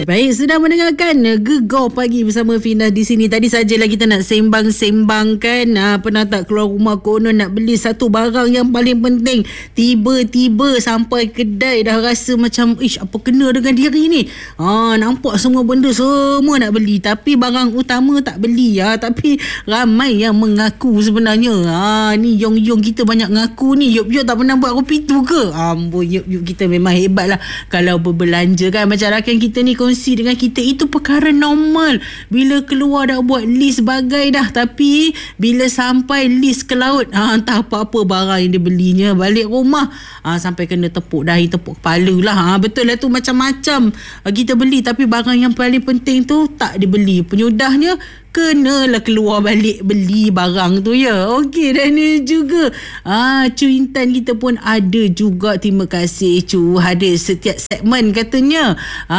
Baik, sedang mendengarkan Gegar Pagi bersama Finas di sini. Tadi sajalah kita nak sembang-sembangkan pernah tak keluar rumah konon nak beli satu barang yang paling penting, tiba-tiba sampai kedai dah rasa macam apa kena dengan diri ni. Nampak semua benda semua nak beli tapi barang utama tak beli. Tapi ramai yang mengaku sebenarnya. Ni Yong kita banyak ngaku ni. Yop tak pernah buat kopi tu ke? Amboi, Yop kita memang hebat lah kalau berbelanja kan. Macam rakan kita ni kongsi dengan kita, itu perkara normal. Bila keluar dah buat list bagai dah, tapi bila sampai list ke laut, entah apa-apa barang yang dia belinya, balik rumah sampai kena tepuk dahi, tepuk kepala lah. Betul lah tu, macam-macam kita beli tapi barang yang paling penting tu tak dibeli. Penyudahnya kenalah keluar balik beli barang tu ya. Okey, dan ni juga Cu Intan kita pun ada juga. Terima kasih Cu, ada setiap segmen katanya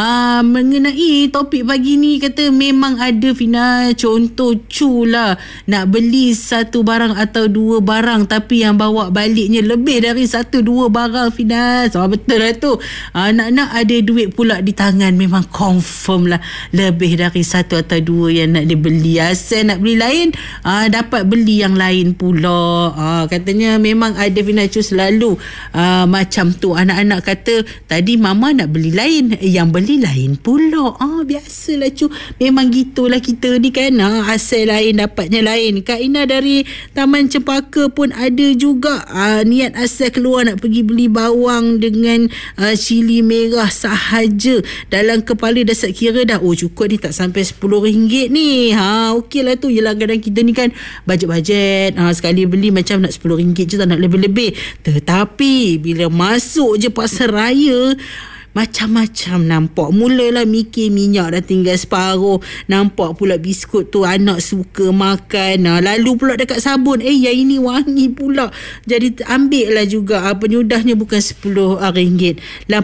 mengenai topik pagi ni. Kata memang ada Fina, contoh Cu lah nak beli satu barang atau dua barang tapi yang bawa baliknya lebih dari satu dua barang Fina. Betul lah tu. Nak ada duit pula di tangan, memang confirm lah lebih dari satu atau dua yang nak dibeli. Asal nak beli lain, dapat beli yang lain pula. Katanya memang ada Fina Cu selalu macam tu. Anak-anak kata tadi mama nak beli lain, yang beli lain pula. Biasalah Cu, memang gitulah kita ni kan. Asal lain dapatnya lain. Kak Ina dari Taman Cempaka pun ada juga niat asal keluar nak pergi beli bawang dengan cili merah sahaja. Dalam kepala dah set kira dah, cukup ni tak sampai RM10 ni. Okey lah tu. Yelah kadang kita ni kan bajet-bajet, sekali beli macam nak RM10 je, tak nak lebih-lebih. Tetapi bila masuk je pasar raya, macam-macam nampak. Mulalah mikir minyak dah tinggal separuh, nampak pula biskut tu anak suka makan, lalu pula dekat sabun, yang ini wangi pula. Jadi ambil lah juga. Penyudahnya bukan RM10,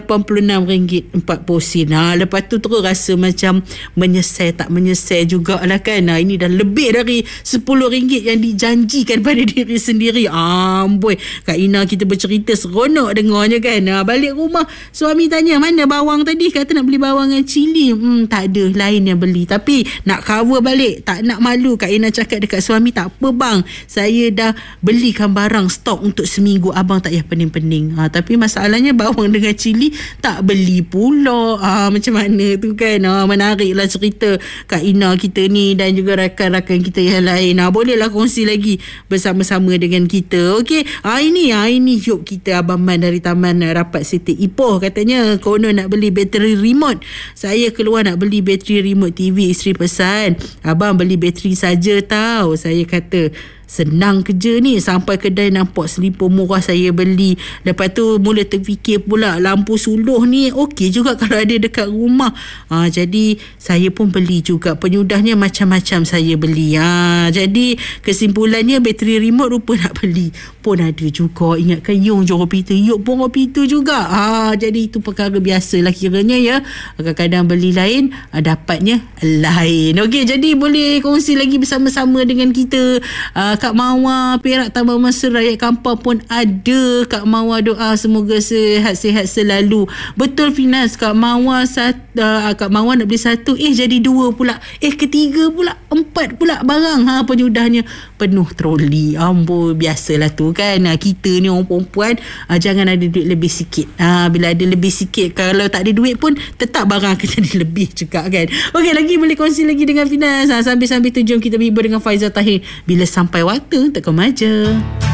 RM86 4 posin. Lepas tu terus rasa macam menyesal tak menyesal jugalah kan. Ini dah lebih dari RM10 yang dijanjikan pada diri sendiri. Boy, Kak Ina kita bercerita seronok dengarnya kan. Balik rumah suami tanya, mana bawang tadi? Kata nak beli bawang dengan cili. Tak ada, lain yang beli. Tapi nak cover balik, tak nak malu. Kak Ina cakap dekat suami, tak apa bang, saya dah belikan barang stok untuk seminggu, abang tak payah pening-pening. Tapi masalahnya bawang dengan cili tak beli pula. Macam mana tu kan. Menariklah cerita Kak Ina kita ni dan juga rakan-rakan kita yang lain. Bolehlah kongsi lagi bersama-sama dengan kita. Okey, ini Yop kita, Abang Man dari Taman Rapat Siti Ipoh. Katanya konon nak beli bateri remote. Saya keluar nak beli bateri remote TV. Isteri pesan, abang beli bateri saja tau. Saya kata, senang kerja ni. Sampai kedai nampak selipar murah, saya beli. Lepas tu mula terfikir pula, lampu suluh ni okey juga kalau ada dekat rumah. Jadi saya pun beli juga. Penyudahnya macam-macam saya beli. Jadi kesimpulannya bateri remote rupa nak beli pun ada juga. Ingatkan Yong jual kopi tu, Yong pun kopi tu juga. Jadi itu perkara biasalah kiranya ya. Kadang-kadang beli lain, dapatnya lain. Okey, jadi boleh kongsi lagi bersama-sama dengan kita. Kak Mawar Perak Taman Mesra Rakyat Kampar pun ada. Kak Mawar doa semoga sihat-sihat selalu. Betul Finas, Kak Mawar nak beli satu, jadi dua pula, ketiga pula, 4 pula barang. Penyudahnya penuh troli. Amboi, biasalah tu kan. Kita ni orang perempuan, jangan ada duit lebih sikit. Bila ada lebih sikit, kalau tak ada duit pun tetap barang akan jadi lebih juga kan. Okey, lagi boleh kongsi lagi dengan Finas. Sambil-sambil tu jom kita menghibur dengan Faizal Tahir. Bila sampai waktu untuk kemaja.